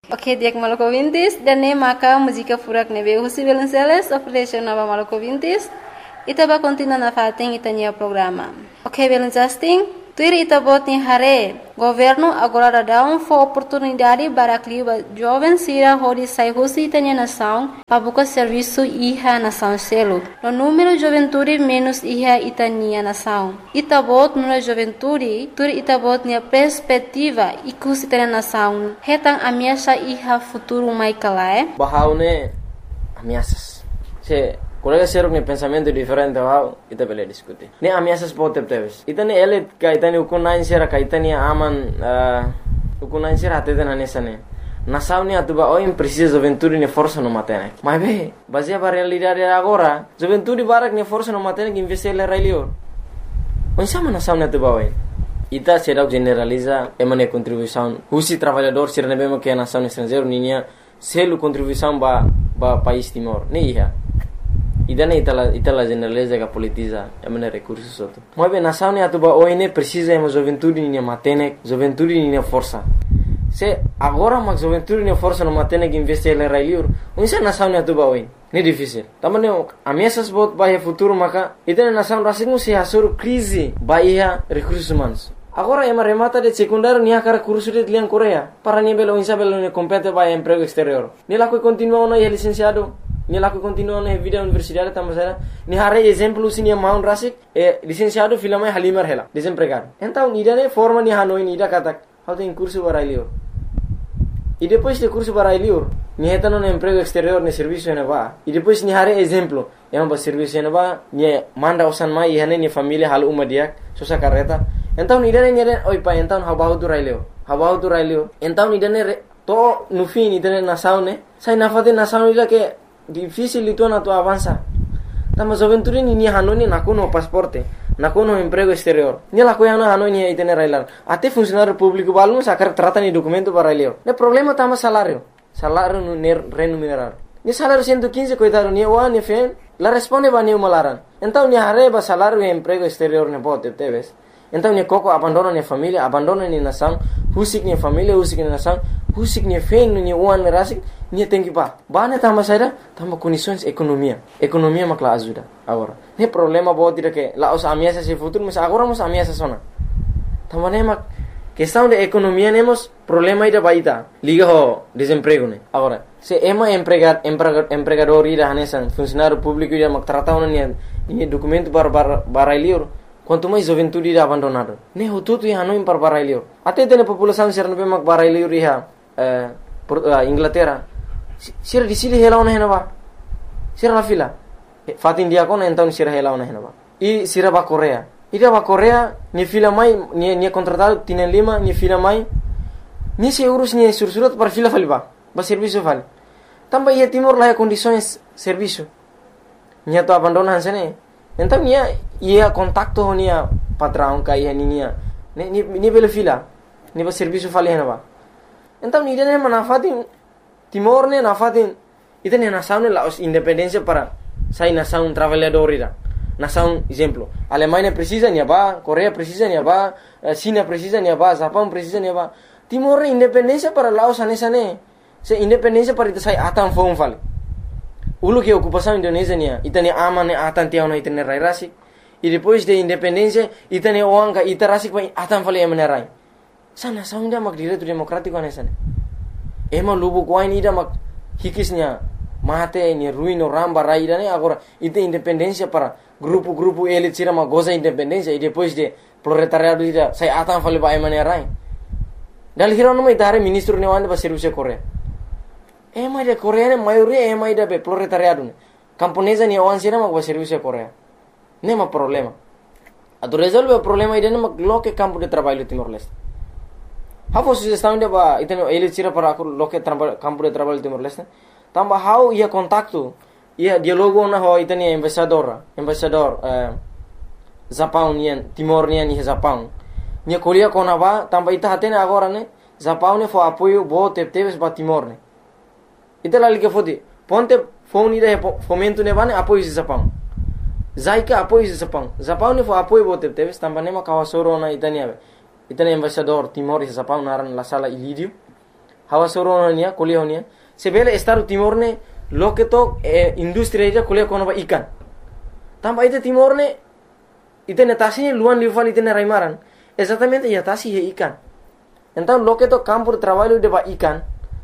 Ok, dia maluco vintis, dan ne maka música furak nebe husi Belenceles, operation nova maluco vintis, itaba continua na fating itania programa. Ok, Belencasting, tuir itabot ni hare, governo agora dá oportunidade para que jovem sira hori sai husi itania nação, pabuka serviço iha nação selo. No número juventude menos iha itania nação. Itabot no juventude, tuir itabot ni perspectiva ikus itania nação. Hetang ameaça iha futuro mai kalae. Bahaune ameaças. Colega seruk ni pensamento diferente wow, ita bele diskuti. Ni ameaças pode teves. Ita ni ele kaitani ukunain sera kaitani aman ukunain sera atete na nesane. Nação ni atuba oi precisa juventude ni força no matene. Mas be, baseia para realidade agora, juventude barak ni força no matene que investir le railio. Onsama nação ni atuba oi. Ita será generaliza emane contribuição. Husi trabalhador ser nebemo que a nação estrangeiro ninya selu contribuição ba país Timor. Ni iha. Idana itala generaliza que politiza emane recursos outro. Mas bem, nação ni atuba oi ne precisa ema juventude ni matene, juventude ni força. Se agora mas juventude ni força no matene que investir le railio. Unsa nação ni atuba oi. Ni difícil. Tamane ameaças bot bahia futuro maka idana nação rasing se hasur crise bahia recursos humanos. Agora ema remata de secundário ni akara curso de lian Coreia. Para ni belo insa belo ni compete bahia emprego exterior. Ni la que continua no licenciado. Ni la que continua na vida universidade também ni hare exemplo sini maun rasik licenciado filama halimar hela desempregado. Então ni dane forma ni hanoi ni da katak. How tem curso barailio. E depois de curso barailio, ni heta no emprego exterior ni serviço na ba. E depois ni hare exemplo, ba serviço na ba, ni manda usan mai hane ni família hal umadiak, sosa carreta. Então ni dane oi pa então habahu tu railio. Então ni dane to no fim ni dane nação ne. Sai na fate nação ila que difícil itu na tu avança. Tama juventude ni hanoi ni nakuno pasporte. Nakuno emprego exterior. Ni la coisa na hanoi ni itene railar. Até funcionário público balno sacar trata ni documento para railio. Ne problema tama salário. Salário no remunerado. Ni salário 115 coitado ni wa ni fen. La responde ba ni malaran. Então ni arreba salário e emprego exterior ne bote teves. Então ni coco abandona ni família, abandona ni nação, husik ni família, husik ni nação, husik ni fen ni uan rasik ni tem que ba. Ba ne tama saída, tama condições economia. Economia makla ajuda agora. Ne problema bo dire que la os ameaças se futuro, mas agora mos ameaças sona. Tama ne mak questão de economia nemos problema ida baita. Liga ho desemprego ne. Agora, se ema empregador ida hanesan funcionário público ida mak tratau ni documento para liur. Quanto mais juventude ida abandonado. Ne hututu ya hanoi para barailio. Até tem população ser nebe mak barailio riha Inglaterra. Sira di sili hela ona henaba. Sira la fila. Fatin dia kon então sira hela ona henaba. I sira ba Korea. Ida ba Korea ni fila mai ni contratado tienen lima ni fila mai. Ni se urus ni sursurat para fila faliba. Ba serviço fal. Tamba ia Timor la condições serviço. Nia to abandona hansene. Então ia contacto nia patrão ka ia ninia. Ni bela fila. Ni ba serviço fali henaba. Então ni dene manafatin Timor ne nafatin itene nação ne la independência para sai nação trabalhador ira. Nação exemplo. Alemanha precisa ni ba, Coreia precisa ni ba, China precisa ni ba, Japão precisa ni ba. Timor independência para Laos anesane. Se independência para ita sai atan fon fali. Ulu que ocupação Indonésia nia, itane aman atan tiao na itane rai rasik. E depois de independência itane oanga ita rasik pa atan fali amenerai. Sana saunda mak direito democrático anesane. Ema lubu kuain ida mak hikisnya mate ni ruino ramba raida ne agora ite independência para grupo elit sira mak goza independência e depois de proletariado ida sai atan fali ba amenerai. Dal hirono mai dare ministro ne wande ba serviço Coreia. Ema ida Coreia ne maioria ema ida be proletariado ne. Camponesa ni wan sira mak ba serviço Coreia. Nema problema. Ado resolve o problema ida ne mak loke campo de trabalho Timor-Leste. How sugestão de ba iteno elit sira para loke campo de trabalho Timor-Leste. Tamba how ia contacto ia dialogo na ho itenia embaixador Japão nian Timor nian ni Japão. Nia kolia kona ba tamba ita hatene agora ne Japão ne fo apoio bo teves ba Timor ne. Ita la liga fodi ponte phone ida fomento ne bane apoio de Japão. Zaika apoio de Japão. Japão ne fo apoio bo teves tamba ne ma kawasoro na itania. Itania embaixador Timor e Japão naran la sala Ilírio. hawa soro nia kuliah nia sebele Estado Timor ne loke to industri ida kuliah kono ba ikan tamba ite Timor ne ite netasi luan lival ite ne raimaran exatamente ya tasi he ikan então loke to campo de trabalho de ba ikan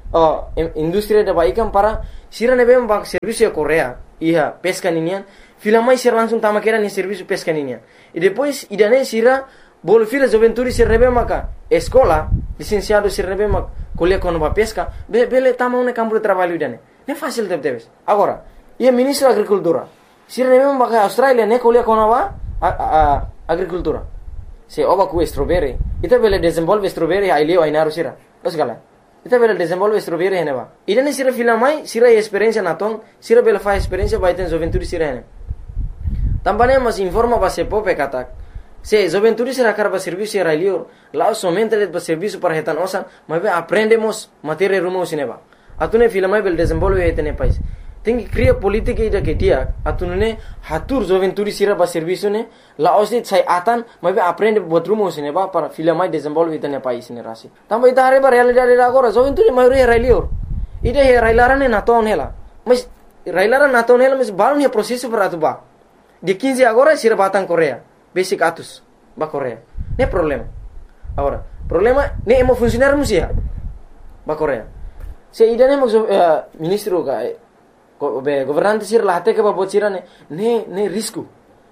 industri de ba ikan para sira ne bem bak serviço Korea ia pesca ninian filamai sira langsung tama kera ni serviço pesca ninian e depois idane sira bol fila juventude se rebe maka escola licenciado se rebe mak kuliah kono ba pesca bele tama un campo de trabalho idane ne fácil debes agora ia ministro agricultura sira rebe maka Australia ne kuliah kono ba agricultura se oba ku strawberry ita bele desenvolve strawberry ai leo ai naru sira osgala ita bele desenvolve strawberry hene ba idane sira filamai sira experiência natong sira bele fa experiência ba iten juventude sira hene tambane mas informa ba se pope katak se juventude será carba serviço era lior lá somente le serviço para retan osan mas aprendemos matéria rumo sineba atune filamai bel desenvolve etene país tem que criar política ida que dia atune hatur juventude será ba serviço ne lá osit sai atan mas aprende buat rumo sineba para filamai desenvolve etene país ne rasi tamba ita hare ba realidade agora juventude maioria era lior ida era ilarane naton hela mas railaran naton hela mas balon he processo para atuba de 15 agora será batang Korea basic atus ba Korea ne problema agora problema ne emo funcionar musia ba Korea se ida ne mo ministro ka governante sir lahate ke ba bocira ne risco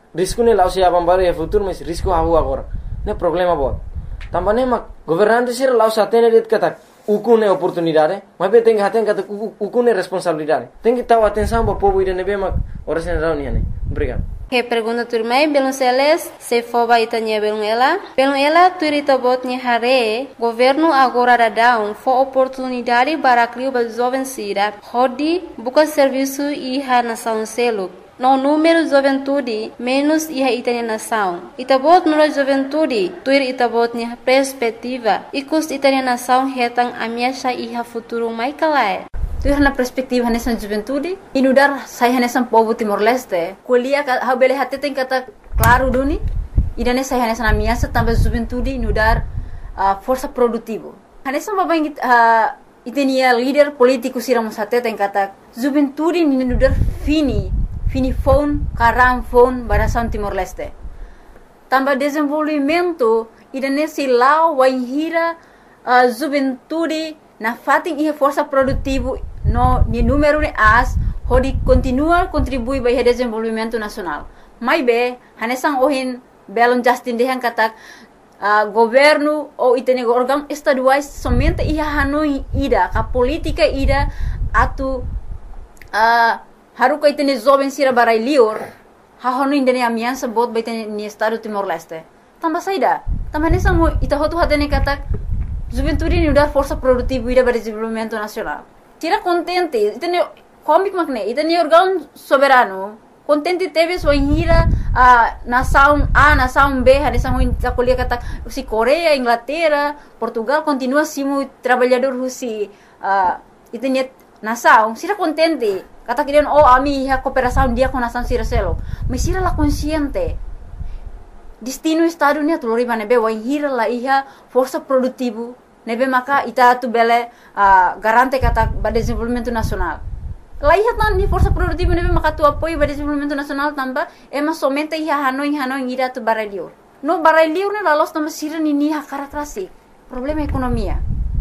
ne lao se abam bare futuro mas risco havu agora ne problema bot tambane ma governante sir lao satene det kata ukune oportunidade mas be tem haten kata ukune responsabilidade tem que tahu atenção ba povo ida ne be ma horas ne rau ne obrigado. Que pergunta turmai belum seles se foba itanya belum ela turita botnya hare governo agora dadão fo oportunidade para criar ba jovem sira hodi buka serviço iha nação selo no número juventude menos iha itanya nação itabot no juventude tuir itabotnya perspectiva ikus itanya nação hetang amiasha iha futuro mai kalai tu na perspektiva nessa juventude inudar sai nessa povo Timor-Leste kuliah ha bele hati tem kata claro duni idane sai nessa amiasa também juventude inudar força produtivo nessa baba itenia líder político siram sate tem kata juventude inudar fini phone karam phone barasan Timor-Leste também desenvolvimento idane silau waihira juventude na fating ia força produtivo no ni número ne as hodi continua contribui para o desenvolvimento nacional mai be hanesang ohin belon Justin dehan katak governo ou itene órgão estaduais somente ia hanoi ida ka política ida atu haruka itene jovem sira barai lior ha hanoi indene amiansa bot baitene ni estado Timor-Leste tamba saida tamba hanesang mo ita hotu hatene katak juventude ni udar força produtiva ida para desenvolvimento nacional tira contente itene comic makne itene órgão soberano contente teve sua hira nação A nação B hanesang mo kuliah kata si Korea Inglaterra Portugal continua simu trabalhador husi itene nação sira contente kata kirian ami ha cooperação dia com nação sira selo mas sira la consciente destino estado ni atulori bane be wai hira la iha força produtivo nebe maka ita tu bele garante kata ba desenvolvimento nacional la iha tan ni força produtivo nebe maka tu apoio ba desenvolvimento nacional tamba ema somente iha hanoi ira tu baralior no baralior ne la los tamba sira ni ha karakrasi problema ekonomia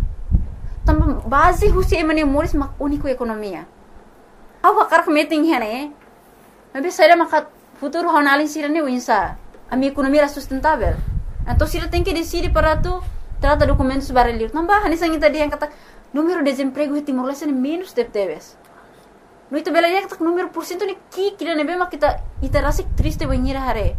tamba base husi emane moris mak unico ekonomia awa karak meeting hene nebe saira maka futuro honalin sira ne winsa a minha economia era sustentável. Então, se ela tem que decidir para tu trata documentos baralhos, não vai. Nessa gente dia kata número de desemprego em Timor-Leste é menos de teves. No itu bela dia kata número por cento ni kira nebe mak kita iterasi triste banhira hare.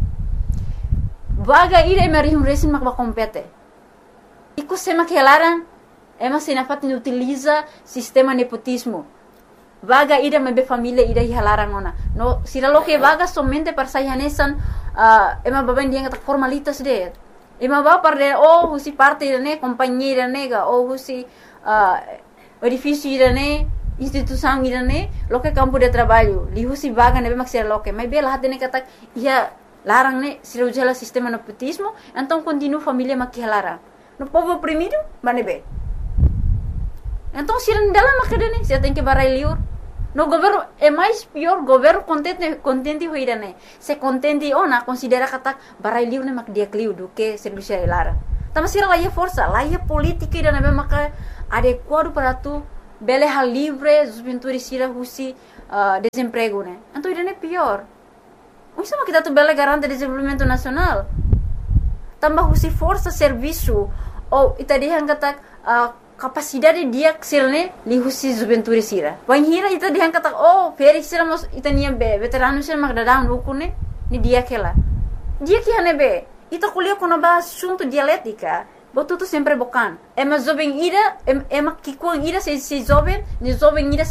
Vaga ira mari resin mak compete. Iku sema que elaran ema sinafat ni utiliza sistema nepotismo. Vaga ida mebe família ida hilaran ona. No sira lo que vaga somente para sayanesan ema baban dia kata formalitas de. Ema ba parde husi parte ne companhia nega husi edifício ne instituição ne lo que campo de trabalho. Li husi vaga nebe maksira lo que. Mas bela hat ne kata ia larang ne sira ujala sistema nepotismo, então continua família makihalara. No povo oprimido, manebe. Então, se não dela macadane, você tem que barai liur. No governo é mais pior, governo contente hoira né. Se contente na considera kata barai liur né mak dia kliu do que serviço lara. Tama sira lá força, lá política ira né maka adequado para tu bele hal livre, juventude sira husi desemprego né. Então ira né pior. Isso mas kita tu bele garante desenvolvimento nacional. Tambah husi força serviço ou itadihan kata capacidade dia ksilne li husi juventude sira. Wanhira ita dihan kata feri sira mos itania be veterano sira magdadang ukune ni dia kela. Dia que hane be ita kuliah kono ba assunto dialética. Botu tu sempre bokan. Ema jovem ira ema kikuang ira se jovem, ni jovem ira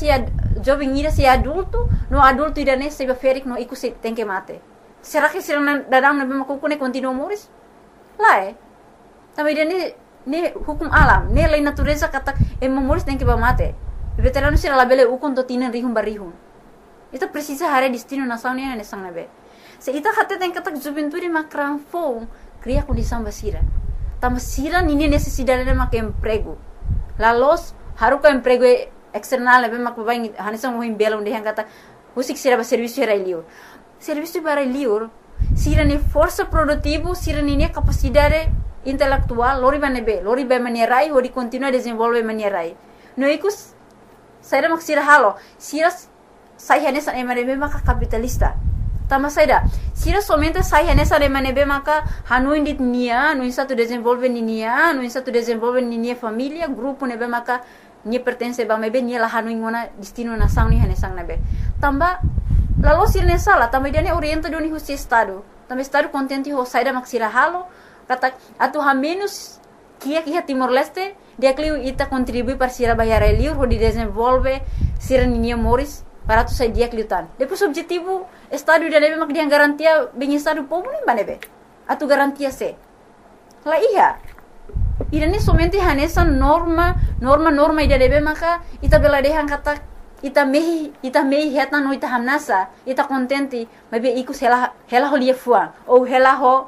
se adulto, no adulto ira ne se ferik no iku se tem que mate. Será que sira dadang na be makukune continua moris? Lá também ne hukum alam, ne lei natureza kata moris tem que mate. Veterano sira labele ukun to tinan rihum barihum. Ita precisa hare destino nação ne ne sang nabe. Se ita hate tem kata juventude makran fo cria condição basira. Tama sira nini necessidade de mak emprego. Lalos haruka emprego external nabe mak babai hanisang mohim bela onde hang kata husik sira ba serviço era liur. Serviço para liur sira ni força produtivo, sira ni capacidade intelectual, lori ba manierai, hori continua desenvolve manierai. No ikus, saira mak sira halo, sira sai hanesa emanebe maka capitalista. Tama saira, sira somente sai hanesa emanebe maka hanu indit nia, no insa tu desenvolve nia, no insa tu desenvolve nia família, grupo nebe maka nia pertence ba mebe nia la hanu ingona destino nação ni hanesang nebe. Tamba lalu sira ne sala, tamba dia ne orienta do ni husi estado. Tamba estado contente ho saira mak sira halo. Kata atu menos kia Timor Leste dia kliu ita contribui para sira bayar liur ho di desenvolve sira ninia moris para tu sai dia kliutan. Depois objetivo estado dia nebe mak dia garantia bem estado povo nem banebe. Atu garantia se. La iya. Ira ni somente hanesa norma ida nebe maka ita bela dehan kata ita mehi heta no ita hamnasa ita contente mabe ikus hela ho lia fuang ou hela ho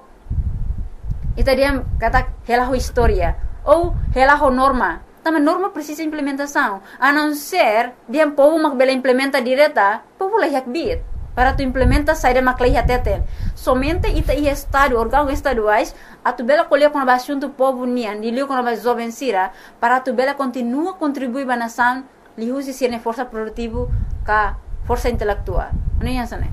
ita dia kata hela ho história ou hela ho norma. Também norma precisa implementação. A não ser dia povo mak bela implementa direta, povo lah yak bit. Para tu implementa saída mak lah teten. Somente ita estado, órgão estaduais, a tu bela colher com a assunto povo nian, dilio com a jovem sira, para tu bela continua contribuir ba nação, li usi sirne força produtivo ka força intelectual. Não é assim, né?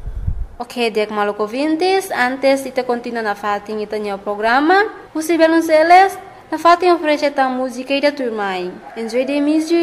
Ok, dek maluco ouvintes, antes ita continua na fatin ita nyo programa, Husi Belonceles, na fatin oferece ta música ida turmai. Enjoy the music.